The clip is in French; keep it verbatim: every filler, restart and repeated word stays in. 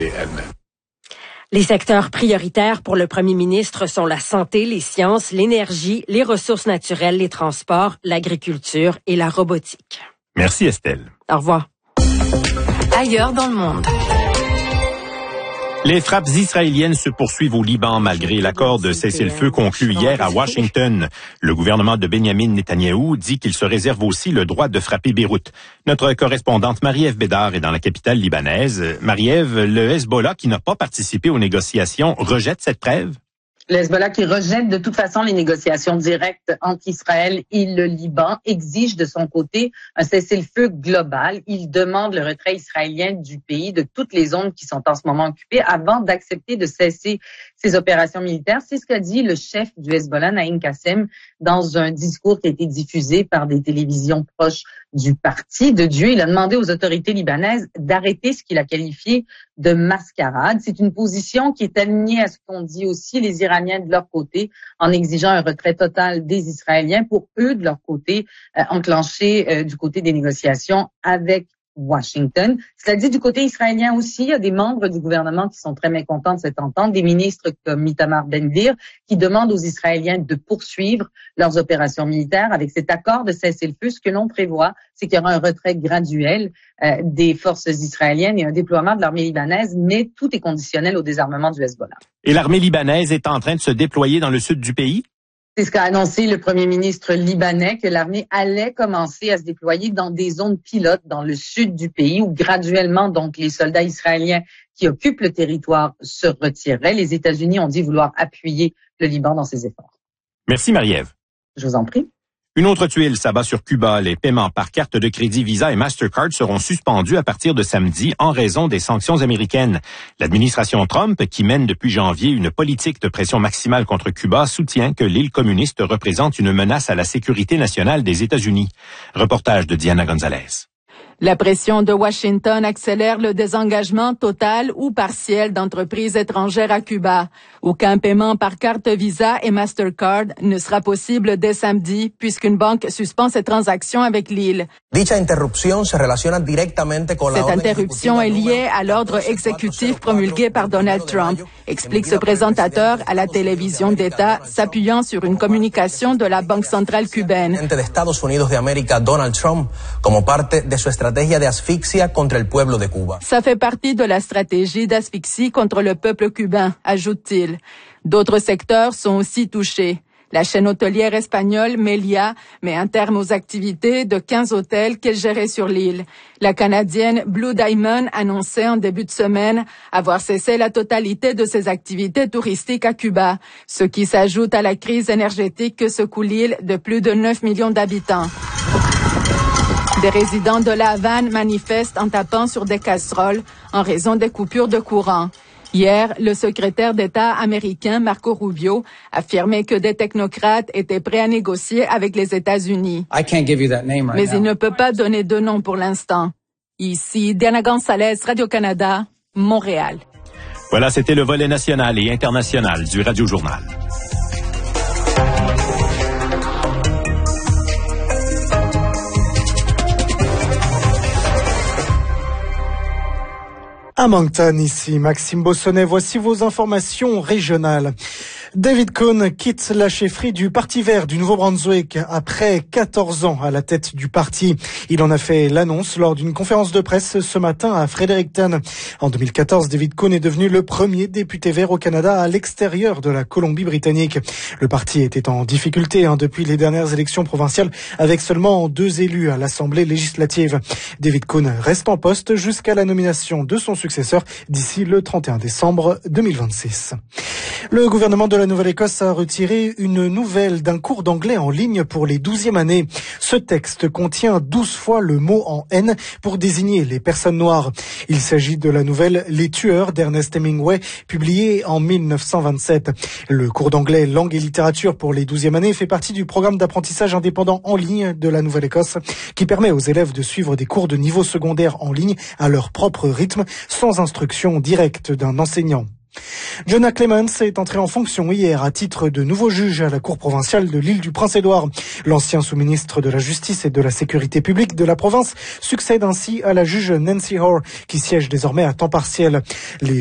elle-même. Les secteurs prioritaires pour le premier ministre sont la santé, les sciences, l'énergie, les ressources naturelles, les transports, l'agriculture et la robotique. Merci Estelle. Au revoir. Ailleurs dans le monde. Les frappes israéliennes se poursuivent au Liban malgré l'accord de cessez-le-feu conclu hier à Washington. Le gouvernement de Benjamin Netanyahou dit qu'il se réserve aussi le droit de frapper Beyrouth. Notre correspondante Marie-Ève Bédard est dans la capitale libanaise. Marie-Ève, le Hezbollah, qui n'a pas participé aux négociations, rejette cette trêve? Le Hezbollah, qui rejette de toute façon les négociations directes entre Israël et le Liban, exige de son côté un cessez-le-feu global. Il demande le retrait israélien du pays, de toutes les zones qui sont en ce moment occupées, avant d'accepter de cesser ses opérations militaires. C'est ce qu'a dit le chef du Hezbollah, Naïm Kassem, dans un discours qui a été diffusé par des télévisions proches du parti de Dieu. Il a demandé aux autorités libanaises d'arrêter ce qu'il a qualifié de mascarade. C'est une position qui est alignée à ce qu'ont dit aussi les Iraniens de leur côté, en exigeant un retrait total des Israéliens pour eux, de leur côté, euh, enclencher euh, du côté des négociations avec Washington. Cela dit, du côté israélien aussi, il y a des membres du gouvernement qui sont très mécontents de cette entente, des ministres comme Itamar Ben-Gvir, qui demandent aux Israéliens de poursuivre leurs opérations militaires avec cet accord de cessez-le-feu. Ce que l'on prévoit, c'est qu'il y aura un retrait graduel euh, des forces israéliennes et un déploiement de l'armée libanaise, mais tout est conditionnel au désarmement du Hezbollah. Et l'armée libanaise est en train de se déployer dans le sud du pays? C'est ce qu'a annoncé le premier ministre libanais, que l'armée allait commencer à se déployer dans des zones pilotes dans le sud du pays, où graduellement, donc, les soldats israéliens qui occupent le territoire se retireraient. Les États-Unis ont dit vouloir appuyer le Liban dans ses efforts. Merci Marie-Ève. Je vous en prie. Une autre tuile s'abat sur Cuba. Les paiements par carte de crédit Visa et Mastercard seront suspendus à partir de samedi en raison des sanctions américaines. L'administration Trump, qui mène depuis janvier une politique de pression maximale contre Cuba, soutient que l'île communiste représente une menace à la sécurité nationale des États-Unis. Reportage de Diana Gonzalez. La pression de Washington accélère le désengagement total ou partiel d'entreprises étrangères à Cuba. Aucun paiement par carte Visa et Mastercard ne sera possible dès samedi puisqu'une banque suspend ses transactions avec l'île. Cette interruption est liée à l'ordre exécutif promulgué par Donald Trump, explique ce présentateur à la télévision d'État, s'appuyant sur une communication de la Banque centrale cubaine. Ça fait partie de la stratégie d'asphyxie contre le peuple cubain, ajoute-t-il. D'autres secteurs sont aussi touchés. La chaîne hôtelière espagnole Melia met un terme aux activités de quinze hôtels qu'elle gérait sur l'île. La Canadienne Blue Diamond annonçait en début de semaine avoir cessé la totalité de ses activités touristiques à Cuba, ce qui s'ajoute à la crise énergétique que secoue l'île de plus de neuf millions d'habitants. Des résidents de La Havane manifestent en tapant sur des casseroles en raison des coupures de courant. Hier, le secrétaire d'État américain Marco Rubio affirmait que des technocrates étaient prêts à négocier avec les États-Unis. Mais il ne peut pas donner de nom pour l'instant. Ici, Diana Gonzalez, Radio-Canada, Montréal. Voilà, c'était le volet national et international du Radio-Journal. À Moncton, ici, Maxime Bossonnet, voici vos informations régionales. David Cohn quitte la chefferie du Parti vert du Nouveau-Brunswick après quatorze ans à la tête du parti. Il en a fait l'annonce lors d'une conférence de presse ce matin à Fredericton. En deux mille quatorze, David Cohn est devenu le premier député vert au Canada à l'extérieur de la Colombie-Britannique. Le parti était en difficulté hein, depuis les dernières élections provinciales avec seulement deux élus à l'Assemblée législative. David Cohn reste en poste jusqu'à la nomination de son successeur d'ici le trente et un décembre deux mille vingt-six. Le gouvernement de la Nouvelle-Écosse a retiré une nouvelle d'un cours d'anglais en ligne pour les douzièmes années. Ce texte contient douze fois le mot en haine pour désigner les personnes noires. Il s'agit de la nouvelle Les Tueurs d'Ernest Hemingway, publiée en mille neuf cent vingt-sept. Le cours d'anglais langue et littérature pour les douzièmes années fait partie du programme d'apprentissage indépendant en ligne de la Nouvelle-Écosse qui permet aux élèves de suivre des cours de niveau secondaire en ligne à leur propre rythme sans instruction directe d'un enseignant. Jonah Clements est entré en fonction hier à titre de nouveau juge à la Cour provinciale de l'île du Prince-Édouard. L'ancien sous-ministre de la Justice et de la Sécurité publique de la province succède ainsi à la juge Nancy Hoare, qui siège désormais à temps partiel. Les